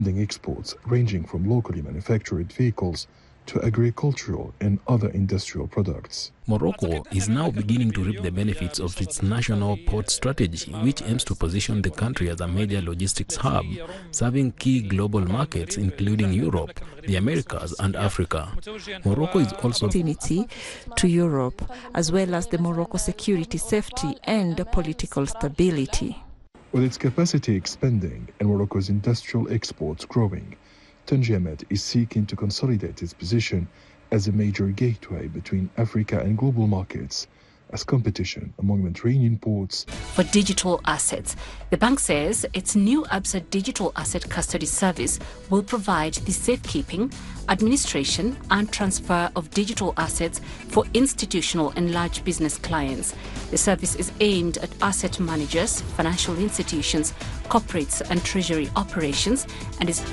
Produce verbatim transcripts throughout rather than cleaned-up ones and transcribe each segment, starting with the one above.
exports ranging from locally manufactured vehicles to agricultural and other industrial products. Morocco is now beginning to reap the benefits of its national port strategy, which aims to position the country as a major logistics hub, serving key global markets including Europe, the Americas and Africa. Morocco is also opportunity to Europe, as well as the Morocco security, safety and political stability. With its capacity expanding and Morocco's industrial exports growing, Tangiamet is seeking to consolidate its position as a major gateway between Africa and global markets, as competition among Mediterranean ports. For digital assets, the bank says its new Absa digital asset custody service will provide the safekeeping, administration and transfer of digital assets for institutional and large business clients. The service is aimed at asset managers, financial institutions, corporates and treasury operations, and is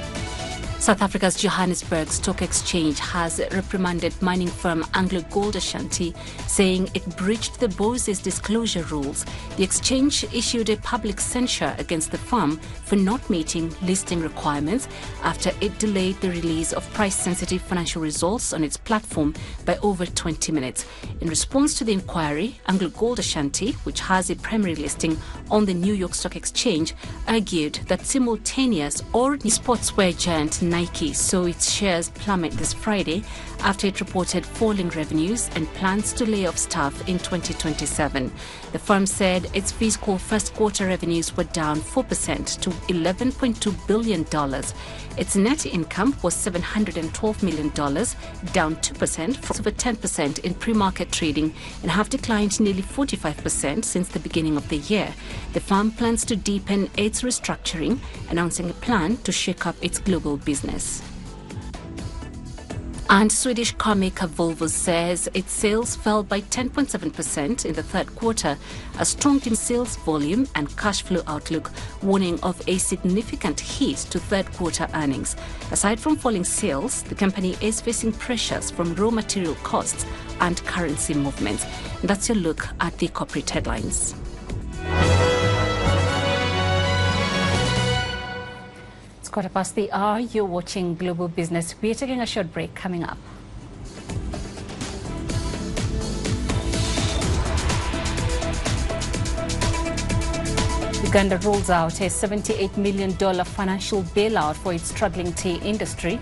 South Africa's Johannesburg Stock Exchange has reprimanded mining firm AngloGold Ashanti, saying it breached the B O S E's disclosure rules. The exchange issued a public censure against the firm for not meeting listing requirements after it delayed the release of price-sensitive financial results on its platform by over twenty minutes. In response to the inquiry, AngloGold Ashanti, which has a primary listing on the New York Stock Exchange, argued that simultaneous or sportswear giant Nike saw its shares plummet this Friday after it reported falling revenues and plans to lay off staff in twenty twenty-seven. The firm said its fiscal first quarter revenues were down four percent to eleven point two billion dollars. Its net income was seven hundred twelve million dollars, down two percent from over ten percent in pre-market trading, and have declined nearly forty-five percent since the beginning of the year. The firm plans to deepen its restructuring, announcing a plan to shake up its global business. And Swedish car maker Volvo says its sales fell by ten point seven percent in the third quarter, a strong sales volume and cash flow outlook warning of a significant hit to third quarter earnings. Aside from falling sales, the company is facing pressures from raw material costs and currency movements. And that's your look at the corporate headlines. Quarter past the hour, you're watching Global Business. We're taking a short break. Coming up. Uganda rolls out a seventy-eight million dollars financial bailout for its struggling tea industry.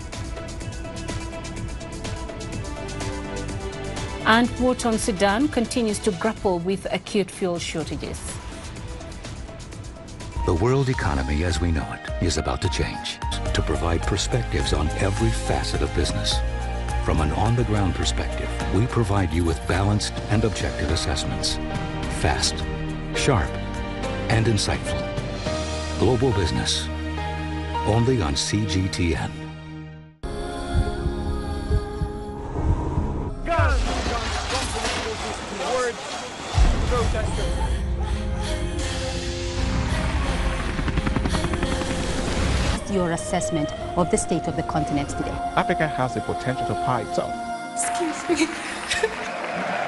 And war-torn Sudan continues to grapple with acute fuel shortages. The world economy as we know it is about to change. To provide perspectives on every facet of business. From an on-the-ground perspective, we provide you with balanced and objective assessments. Fast, sharp, and insightful. Global Business. Only on C G T N. Your assessment of the state of the continent today? Africa has the potential to power itself. Excuse me.